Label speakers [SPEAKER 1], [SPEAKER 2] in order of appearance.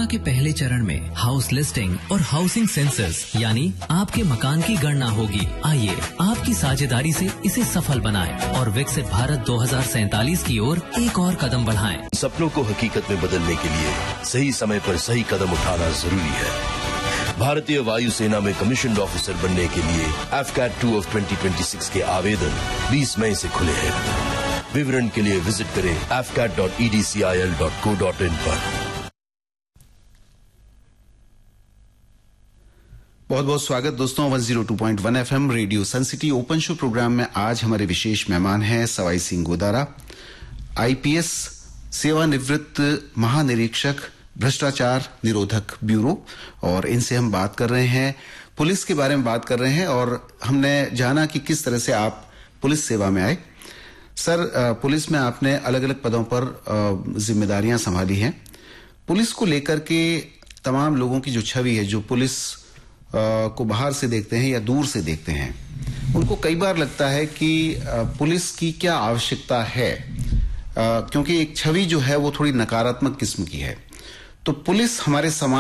[SPEAKER 1] योजना के पहले चरण में हाउस लिस्टिंग और हाउसिंग सेंसस यानी आपके मकान की गणना होगी। आइए आपकी साझेदारी से इसे सफल बनाएं और विकसित भारत 2047 की ओर एक और कदम बढ़ाएं।
[SPEAKER 2] सपनों को हकीकत में बदलने के लिए सही समय पर सही कदम उठाना जरूरी है। भारतीय वायुसेना में कमीशन्ड ऑफिसर बनने के लिए AFCAT 2 of 2026 के आवेदन 20 मई से खुले हैं। विवरण के लिए विजिट करें afcat.edcil.co.in पर।
[SPEAKER 3] बहुत बहुत स्वागत दोस्तों 102.1 FM रेडियो सन सिटी ओपन शो प्रोग्राम में। आज हमारे विशेष मेहमान हैं सवाई सिंह गोदारा, IPS सेवानिवृत्त महानिरीक्षक भ्रष्टाचार निरोधक ब्यूरो, और इनसे हम बात कर रहे हैं पुलिस के बारे में बात कर रहे हैं। और हमने जाना कि किस तरह से आप पुलिस सेवा में आए। सर, पुलिस में आपने अलग अलग पदों पर जिम्मेदारियां संभाली हैं। पुलिस को लेकर के तमाम लोगों की जो छवि है, जो पुलिस को बाहर से देखते हैं या दूर से देखते हैं, उनको कई बार लगता है कि पुलिस की क्या आवश्यकता है, क्योंकि एक छवि जो है वो थोड़ी नकारात्मक किस्म की है। तो पुलिस हमारे समाज